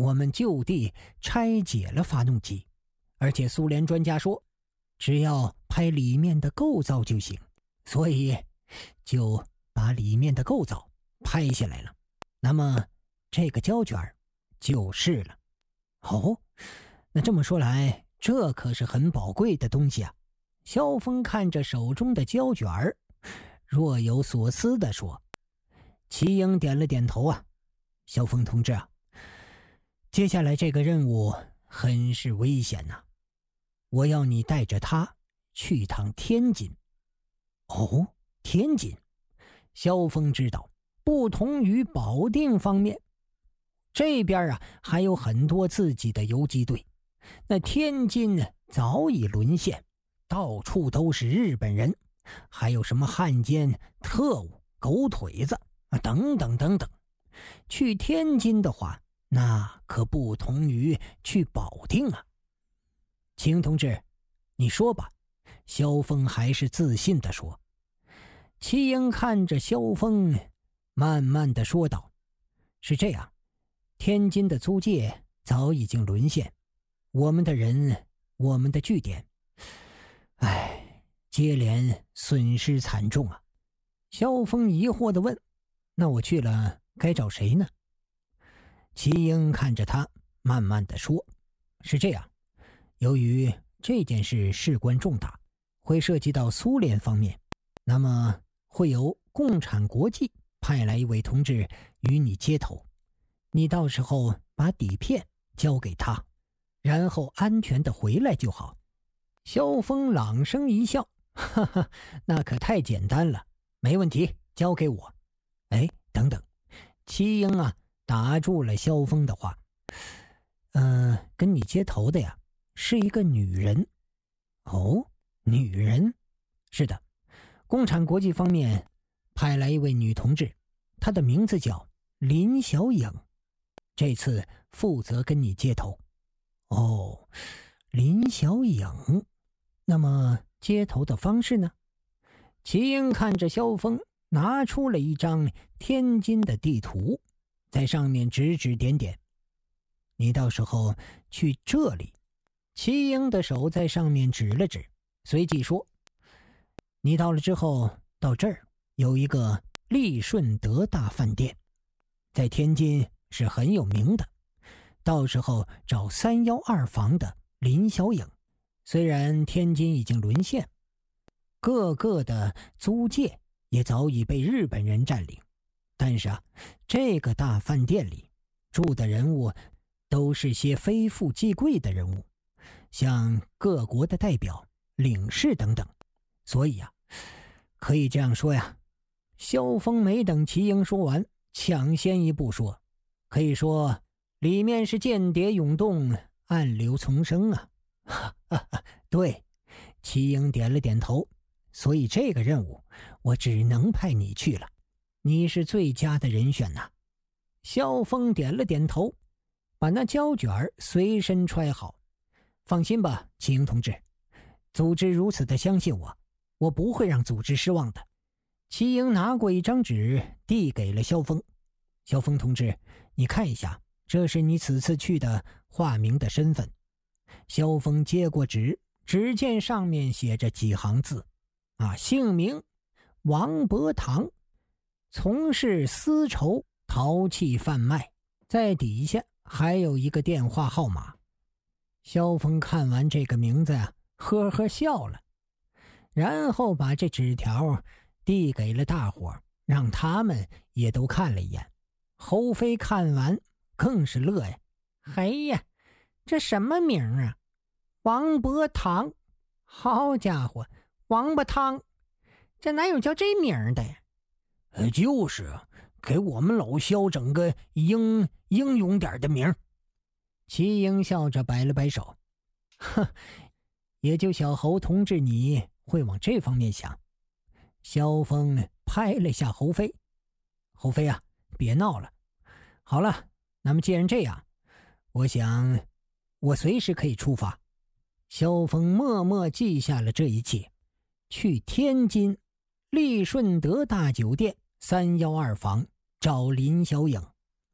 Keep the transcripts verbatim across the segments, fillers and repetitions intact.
我们就地拆解了发动机，而且苏联专家说只要拍里面的构造就行，所以就把里面的构造拍下来了。那么这个胶卷就是了。哦，那这么说来，这可是很宝贵的东西啊。萧峰看着手中的胶卷，若有所思地说。齐英点了点头啊，萧峰同志啊，接下来这个任务很是危险呐、啊，我要你带着他去趟天津。哦，天津。萧峰知道，不同于保定方面，这边啊还有很多自己的游击队，那天津呢早已沦陷，到处都是日本人，还有什么汉奸、特务、狗腿子啊等等等等。去天津的话，那可不同于去保定啊。秦同志，你说吧。萧峰还是自信地说。齐英看着萧峰，慢慢地说道：是这样，天津的租界早已经沦陷，我们的人，我们的据点，唉，接连损失惨重啊。萧峰疑惑地问：那我去了该找谁呢？齐英看着他，慢慢地说：是这样，由于这件事事关重大，会涉及到苏联方面，那么会由共产国际派来一位同志与你接头，你到时候把底片交给他，然后安全的回来就好。萧峰朗声一笑：哈哈，那可太简单了，没问题，交给我。哎，等等，齐英啊打住了萧峰的话。嗯、呃，跟你接头的呀是一个女人。哦，女人？是的，共产国际方面派来一位女同志，她的名字叫林小颖，这次负责跟你接头。哦，林小颖，那么接头的方式呢？齐英看着萧峰，拿出了一张天津的地图，在上面指指点点。你到时候去这里。齐英的手在上面指了指，随即说：你到了之后，到这儿有一个利顺德大饭店，在天津是很有名的，到时候找三幺二房的林小颖。虽然天津已经沦陷，各个的租界也早已被日本人占领，但是啊，这个大饭店里住的人物都是些非富即贵的人物，像各国的代表、领事等等。所以啊，可以这样说呀。萧峰没等齐英说完，抢先一步说：可以说里面是间谍涌动，暗流丛生啊。哈哈哈，对。齐英点了点头。所以这个任务我只能派你去了，你是最佳的人选呐、啊。萧峰点了点头，把那胶卷随身揣好。放心吧，齐英同志，组织如此的相信我，我不会让组织失望的。齐英拿过一张纸递给了萧峰。萧峰同志，你看一下，这是你此次去的化名的身份。萧峰接过纸，只见上面写着几行字啊，姓名王伯堂，从事丝绸陶器贩卖，在底下还有一个电话号码。萧峰看完这个名字啊，呵呵笑了，然后把这纸条递给了大伙，让他们也都看了一眼。侯飞看完更是乐呀，嘿呀，这什么名啊？王伯堂，好家伙，王八汤，这哪有叫这名的呀？呃，就是啊，给我们老萧整个英英勇点的名。齐英笑着摆了摆手，哼，也就小侯同志你会往这方面想。萧峰拍了下侯飞，侯飞啊，别闹了。好了，那么既然这样，我想我随时可以出发。萧峰默默记下了这一切，去天津利顺德大酒店三一二房找林小颖。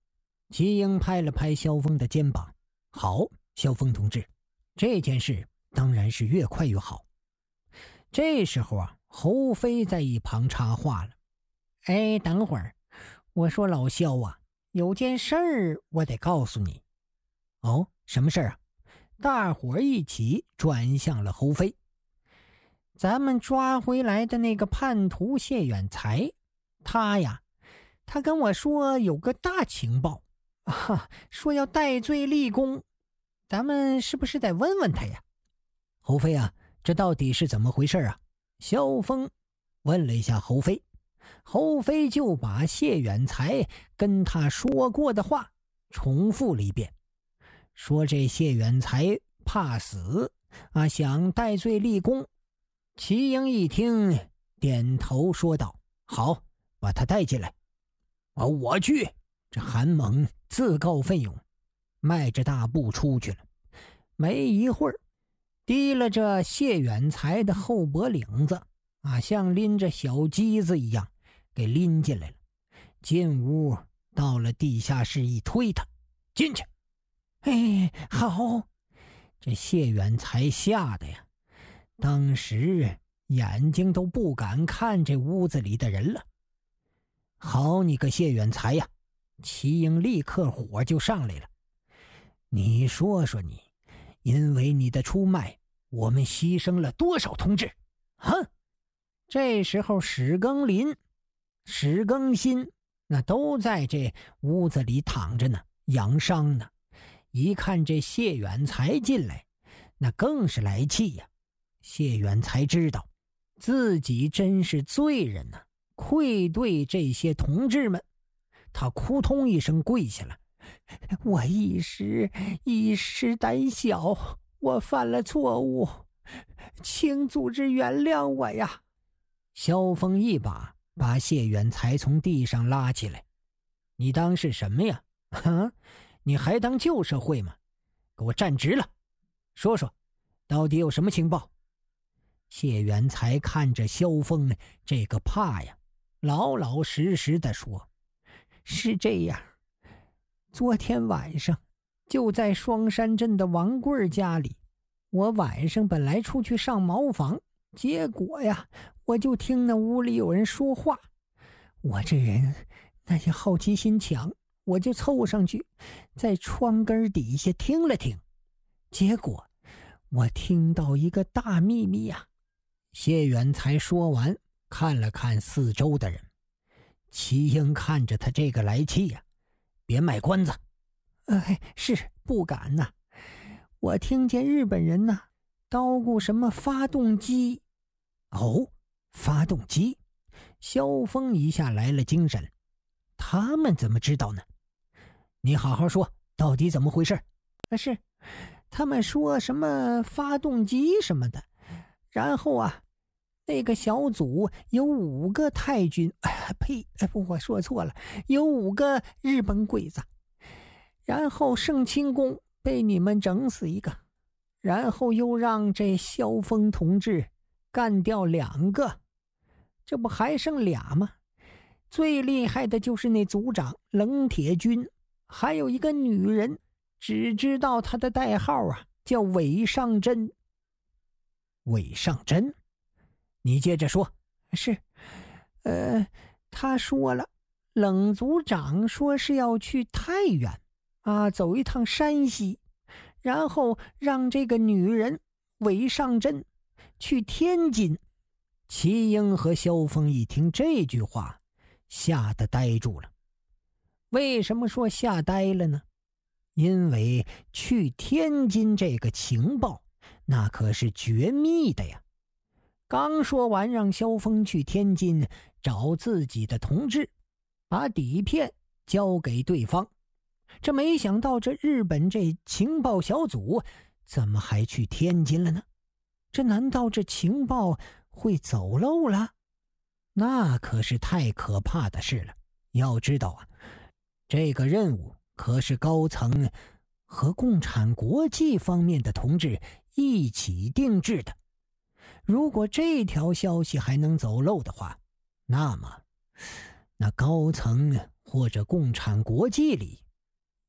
齐英拍了拍萧峰的肩膀：“好，萧峰同志，这件事当然是越快越好。”这时候啊，侯飞在一旁插话了：“哎，等会儿，我说老萧啊，有件事儿我得告诉你。”“哦，什么事儿啊？”大伙儿一起转向了侯飞。“咱们抓回来的那个叛徒谢远才，他呀，他跟我说有个大情报啊，说要戴罪立功，咱们是不是得问问他呀？”“侯飞啊，这到底是怎么回事啊？”萧峰问了一下侯飞。侯飞就把谢远才跟他说过的话重复了一遍，说这谢远才怕死啊，想戴罪立功。齐英一听，点头说道：“好，把他带进来。”“啊，我去！”这韩猛自告奋勇，迈着大步出去了。没一会儿，提了着谢远才的后脖领子啊，像拎着小鸡子一样给拎进来了。进屋到了地下室，一推他进去。哎，好！这谢远才吓得呀，当时眼睛都不敢看这屋子里的人了。“好你个谢远才呀！”齐英立刻火就上来了。“你说说你，因为你的出卖，我们牺牲了多少同志？”“哼！”这时候史庚林、史庚新那都在这屋子里躺着呢，养伤呢。一看这谢远才进来，那更是来气呀。谢远才知道自己真是罪人呐、啊，愧对这些同志们。他扑通一声跪下了：“我一时一时胆小，我犯了错误，请组织原谅我呀！”萧峰一把把谢远才从地上拉起来：“你当是什么呀？啊，你还当旧社会吗？给我站直了，说说到底有什么情报？”谢远才看着萧峰这个怕呀，老老实实的说：“是这样，昨天晚上就在双山镇的王贵家里，我晚上本来出去上茅房，结果呀，我就听那屋里有人说话。我这人那些好奇心强，我就凑上去，在窗根底下听了听。结果我听到一个大秘密呀！”谢远才说完，看了看四周的人。齐英看着他这个来气呀，别卖关子。哎，是不敢呐。我听见日本人呐叨咕什么发动机。哦，发动机？萧峰一下来了精神。他们怎么知道呢？你好好说，到底怎么回事？是，他们说什么发动机什么的，然后啊，那个小组有五个太君，哎呸，我说错了，有五个日本鬼子。然后圣清宫被你们整死一个，然后又让这萧峰同志干掉两个，这不还剩俩吗？最厉害的就是那组长冷铁军，还有一个女人，只知道她的代号啊，叫韦尚珍。韦尚珍？你接着说。是，呃，他说了，冷组长说是要去太原啊，走一趟山西，然后让这个女人韦尚珍去天津。齐英和萧峰一听这句话，吓得呆住了。为什么说吓呆了呢？因为去天津这个情报那可是绝密的呀。刚说完让萧峰去天津找自己的同志，把底片交给对方，这没想到这日本这情报小组怎么还去天津了呢？这难道这情报会走漏了？那可是太可怕的事了。要知道啊，这个任务可是高层和共产国际方面的同志一起定制的。如果这条消息还能走漏的话，那么那高层或者共产国际里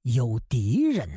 有敌人呢。